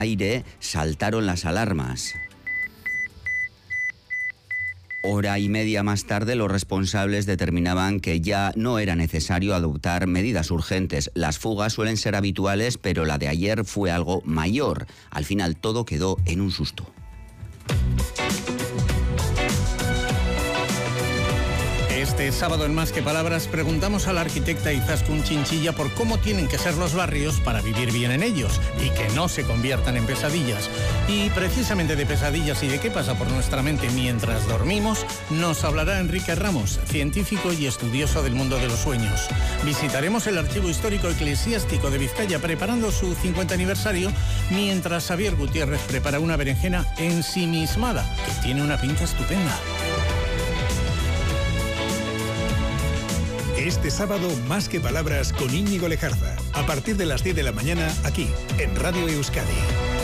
aire, saltaron las alarmas. Hora y media más tarde, los responsables determinaban que ya no era necesario adoptar medidas urgentes. Las fugas suelen ser habituales, pero la de ayer fue algo mayor. Al final todo quedó en un susto. Este sábado en Más que Palabras preguntamos a la arquitecta Izaskun Chinchilla por cómo tienen que ser los barrios para vivir bien en ellos y que no se conviertan en pesadillas. Y precisamente de pesadillas y de qué pasa por nuestra mente mientras dormimos, nos hablará Enrique Ramos, científico y estudioso del mundo de los sueños. Visitaremos el Archivo Histórico Eclesiástico de Vizcaya preparando su 50 aniversario, mientras Xavier Gutiérrez prepara una berenjena ensimismada que tiene una pinta estupenda. Este sábado, Más que Palabras con Íñigo Lejarza. A partir de las 10 de la mañana, aquí, en Radio Euskadi.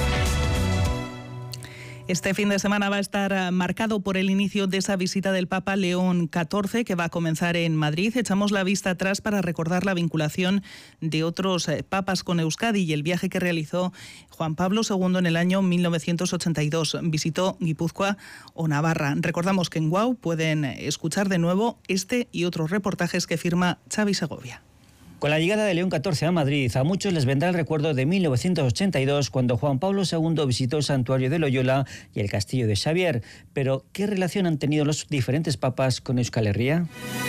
Este fin de semana va a estar marcado por el inicio de esa visita del Papa León XIV, que va a comenzar en Madrid. Echamos la vista atrás para recordar la vinculación de otros papas con Euskadi y el viaje que realizó Juan Pablo II en el año 1982. Visitó Guipúzcoa o Navarra. Recordamos que en WOW pueden escuchar de nuevo este y otros reportajes que firma Xavi Segovia. Con la llegada de León XIV a Madrid, a muchos les vendrá el recuerdo de 1982, cuando Juan Pablo II visitó el santuario de Loyola y el castillo de Xavier. Pero, ¿qué relación han tenido los diferentes papas con Euskal Herria?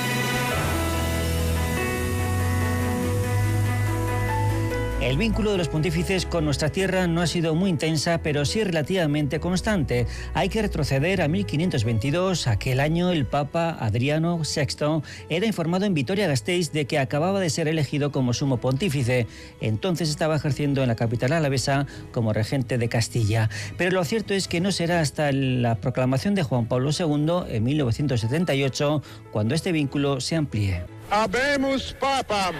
El vínculo de los pontífices con nuestra tierra no ha sido muy intensa, pero sí relativamente constante. Hay que retroceder a 1522. Aquel año el Papa Adriano VI era informado en Vitoria-Gasteiz de que acababa de ser elegido como sumo pontífice. Entonces estaba ejerciendo en la capital alavesa como regente de Castilla. Pero lo cierto es que no será hasta la proclamación de Juan Pablo II en 1978 cuando este vínculo se amplíe. Habemus papam.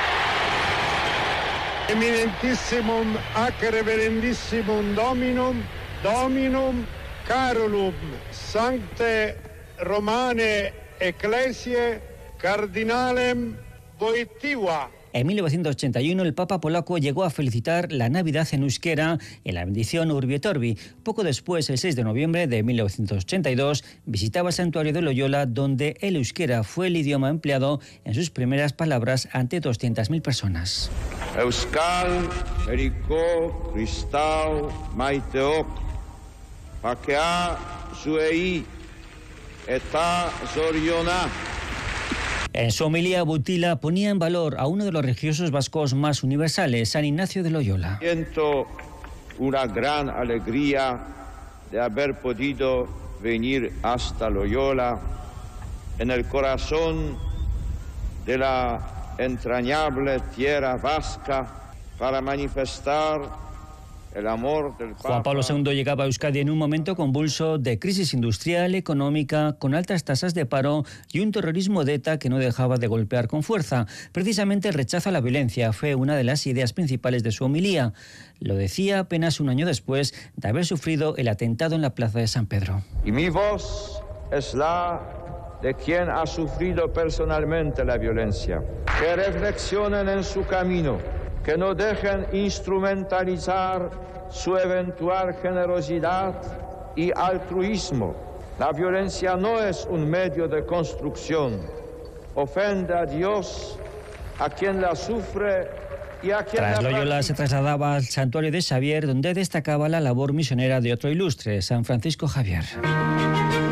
Eminentissimum ac reverendissimum Dominum Carolum Sancte Romane Ecclesiae Cardinalem Wojtyła. En 1981 el Papa polaco llegó a felicitar la Navidad en euskera en la bendición Urbi et Orbi. Poco después, el 6 de noviembre de 1982, visitaba el santuario de Loyola, donde el euskera fue el idioma empleado en sus primeras palabras ante 200.000 personas. Euskal Herriko Kristau Maiteok Pakea Zuei Eta Zoriona. En su homilía, Butila ponía en valor a uno de los religiosos vascos más universales, San Ignacio de Loyola. Siento una gran alegría de haber podido venir hasta Loyola, en el corazón de la entrañable tierra vasca, para manifestar el amor del Papa. Juan Pablo II llegaba a Euskadi en un momento convulso de crisis industrial, económica, con altas tasas de paro y un terrorismo de ETA que no dejaba de golpear con fuerza. Precisamente el rechazo a la violencia fue una de las ideas principales de su homilía. Lo decía apenas un año después de haber sufrido el atentado en la Plaza de San Pedro. Y mi voz es la de quien ha sufrido personalmente la violencia. Que reflexionen en su camino, que no dejen instrumentalizar su eventual generosidad y altruismo. La violencia no es un medio de construcción. Ofende a Dios, a quien la sufre y a quien Tras Loyola se trasladaba al santuario de Xavier, donde destacaba la labor misionera de otro ilustre, San Francisco Javier.